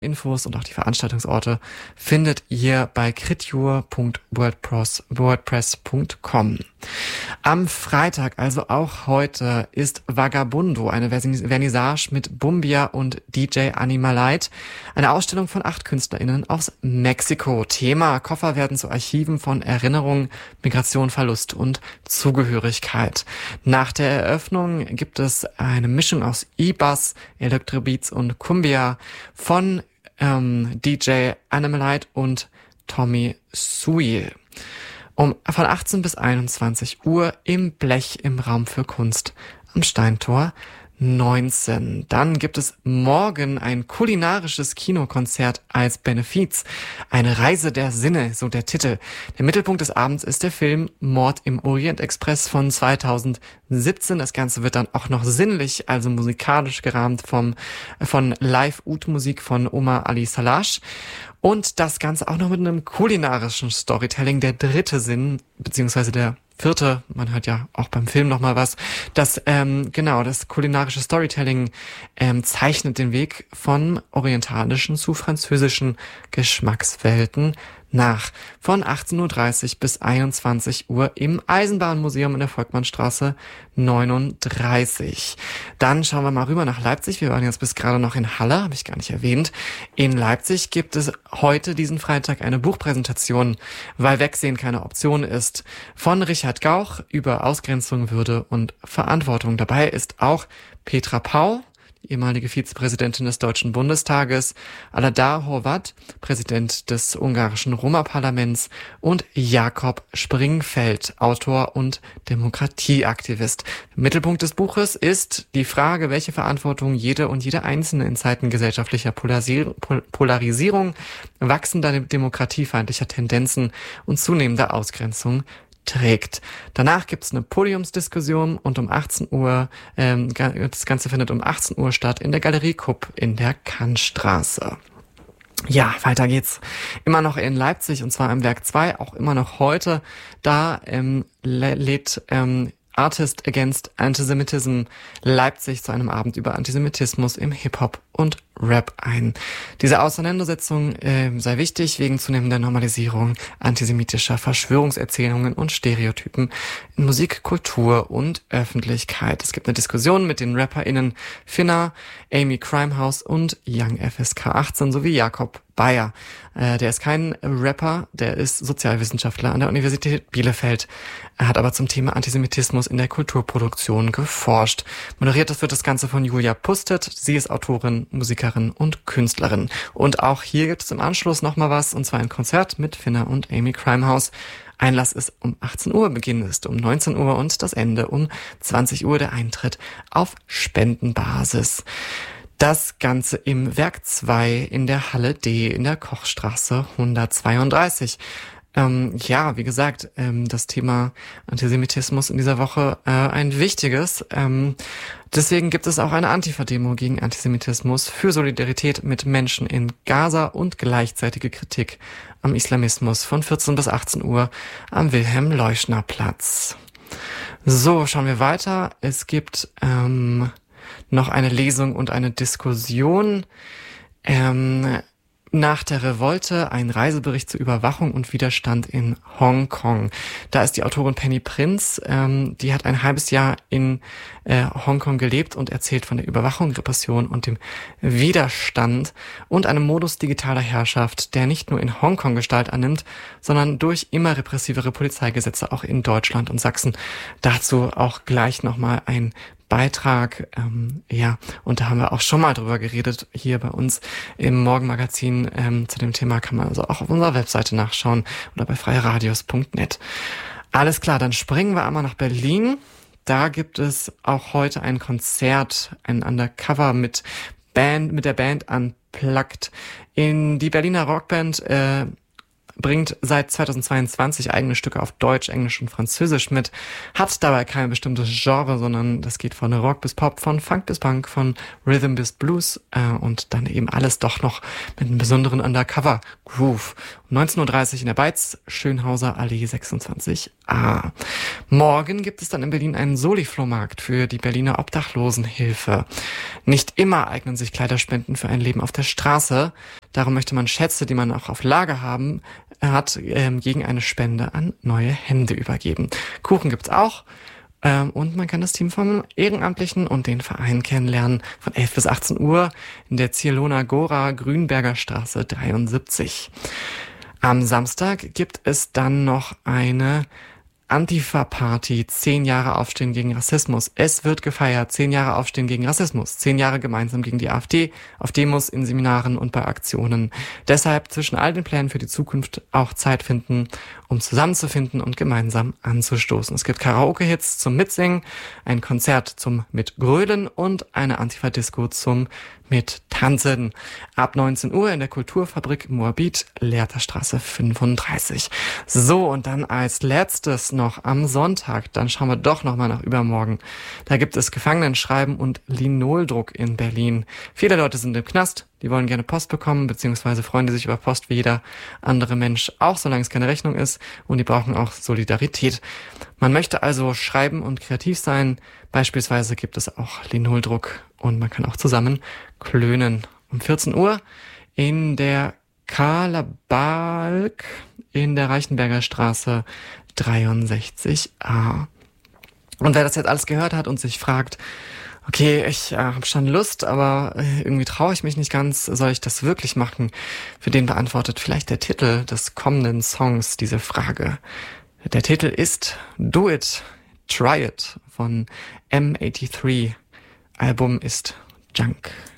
Infos und auch die Veranstaltungsorte findet ihr bei kritjur.wordpress.com. Am Freitag, also auch heute, ist Vagabundo, eine Vernissage mit Bumbia und DJ Animalite. Eine Ausstellung von 8 KünstlerInnen aus Mexiko. Thema: Koffer werden zu Archiven von Erinnerung, Migration, Verlust und Zugehörigkeit. Nach der Eröffnung gibt es eine Mischung aus E-Bass, Electrobeats und Cumbia von DJ Animalite und Tommy Suil. Von 18 bis 21 Uhr im Blech im Raum für Kunst am Steintor 19. Dann gibt es morgen ein kulinarisches Kinokonzert als Benefiz. Eine Reise der Sinne, so der Titel. Der Mittelpunkt des Abends ist der Film Mord im Orient Express von 2017. Das Ganze wird dann auch noch sinnlich, also musikalisch gerahmt von Live-Oud-Musik von Omar Ali Salash. Und das Ganze auch noch mit einem kulinarischen Storytelling. Der dritte Sinn, beziehungsweise der vierte, man hört ja auch beim Film nochmal was, das kulinarische Storytelling zeichnet den Weg von orientalischen zu französischen Geschmackswelten nach. Von 18.30 Uhr bis 21 Uhr im Eisenbahnmuseum in der Volkmannstraße 39. Dann schauen wir mal rüber nach Leipzig. Wir waren jetzt bis gerade noch in Halle, habe ich gar nicht erwähnt. In Leipzig gibt es heute, diesen Freitag, eine Buchpräsentation, weil Wegsehen keine Option ist, von Richard Gauch über Ausgrenzung, Würde und Verantwortung. Dabei ist auch Petra Pau, die ehemalige Vizepräsidentin des Deutschen Bundestages, Aladar Horvat, Präsident des ungarischen Roma-Parlaments, und Jakob Springfeld, Autor und Demokratieaktivist. Mittelpunkt des Buches ist die Frage, welche Verantwortung jede und jede Einzelne in Zeiten gesellschaftlicher Polarisierung, wachsender demokratiefeindlicher Tendenzen und zunehmender Ausgrenzung trägt. Danach gibt's eine Podiumsdiskussion und um 18 Uhr, das Ganze findet um 18 Uhr statt in der Galerie Kupp in der Kantstraße. Ja, weiter geht's. Immer noch in Leipzig, und zwar im Werk 2, auch immer noch heute. Da lädt Artist Against Antisemitism Leipzig zu einem Abend über Antisemitismus im Hip-Hop und Rap ein. Diese Auseinandersetzung sei wichtig wegen zunehmender Normalisierung antisemitischer Verschwörungserzählungen und Stereotypen in Musik, Kultur und Öffentlichkeit. Es gibt eine Diskussion mit den RapperInnen Finna, Amy Crimehouse und Young FSK 18 sowie Jakob Bayer. Der ist kein Rapper, der ist Sozialwissenschaftler an der Universität Bielefeld. Er hat aber zum Thema Antisemitismus in der Kulturproduktion geforscht. Moderiert wird das Ganze von Julia Pustet. Sie ist Autorin, Musikerin und Künstlerin. Und auch hier gibt es im Anschluss nochmal was, und zwar ein Konzert mit Finna und Amy Crimehouse. Einlass ist um 18 Uhr, Beginn ist um 19 Uhr und das Ende um 20 Uhr. Der Eintritt auf Spendenbasis. Das Ganze im Werk 2 in der Halle D in der Kochstraße 132. Wie gesagt, das Thema Antisemitismus in dieser Woche ein wichtiges. Deswegen gibt es auch eine Antifa-Demo gegen Antisemitismus für Solidarität mit Menschen in Gaza und gleichzeitige Kritik am Islamismus von 14 bis 18 Uhr am Wilhelm-Leuschner-Platz. So, schauen wir weiter. Es gibt noch eine Lesung und eine Diskussion. Nach der Revolte ein Reisebericht zur Überwachung und Widerstand in Hongkong. Da ist die Autorin Penny Prinz, die hat ein halbes Jahr in Hongkong gelebt und erzählt von der Überwachung, Repression und dem Widerstand und einem Modus digitaler Herrschaft, der nicht nur in Hongkong Gestalt annimmt, sondern durch immer repressivere Polizeigesetze auch in Deutschland und Sachsen. Dazu auch gleich nochmal ein Beitrag, und da haben wir auch schon mal drüber geredet, hier bei uns im Morgenmagazin. Zu dem Thema kann man also auch auf unserer Webseite nachschauen oder bei freieradios.net. Alles klar, dann springen wir einmal nach Berlin. Da gibt es auch heute ein Konzert, ein Undercover mit der Band Unplugged. Die Berliner Rockband bringt seit 2022 eigene Stücke auf Deutsch, Englisch und Französisch mit, hat dabei kein bestimmtes Genre, sondern das geht von Rock bis Pop, von Funk bis Punk, von Rhythm bis Blues und dann eben alles doch noch mit einem besonderen Undercover-Groove. 19.30 Uhr in der Beiz, Schönhauser Allee 26a. Morgen gibt es dann in Berlin einen Soli-Flohmarkt für die Berliner Obdachlosenhilfe. Nicht immer eignen sich Kleiderspenden für ein Leben auf der Straße. Darum möchte man Schätze, die man auch auf Lager hat, gegen eine Spende an neue Hände übergeben. Kuchen gibt's auch. Und man kann das Team vom Ehrenamtlichen und den Verein kennenlernen von 11 bis 18 Uhr in der Zierlohner Gora Grünberger Straße 73. Am Samstag gibt es dann noch eine Antifa-Party, 10 Jahre Aufstehen gegen Rassismus. Es wird gefeiert, 10 Jahre Aufstehen gegen Rassismus, 10 Jahre gemeinsam gegen die AfD, auf Demos, in Seminaren und bei Aktionen. Deshalb zwischen all den Plänen für die Zukunft auch Zeit finden, um zusammenzufinden und gemeinsam anzustoßen. Es gibt Karaoke-Hits zum Mitsingen, ein Konzert zum Mitgrölen und eine Antifa-Disco zum Mittanzen. Ab 19 Uhr in der Kulturfabrik Moabit, Lehrterstraße 35. So, und dann als letztes noch am Sonntag, dann schauen wir doch nochmal nach übermorgen. Da gibt es Gefangenenschreiben und Linoldruck in Berlin. Viele Leute sind im Knast, die wollen gerne Post bekommen, beziehungsweise freuen die sich über Post wie jeder andere Mensch auch, solange es keine Rechnung ist, und die brauchen auch Solidarität. Man möchte also schreiben und kreativ sein. Beispielsweise gibt es auch Linoldruck und man kann auch zusammen klönen. Um 14 Uhr in der Karla-Balk in der Reichenberger Straße 63a. Und wer das jetzt alles gehört hat und sich fragt, okay, ich habe schon Lust, aber irgendwie traue ich mich nicht ganz, soll ich das wirklich machen? Für den beantwortet vielleicht der Titel des kommenden Songs diese Frage. Der Titel ist Do It, Try It von M83. Album ist Junk.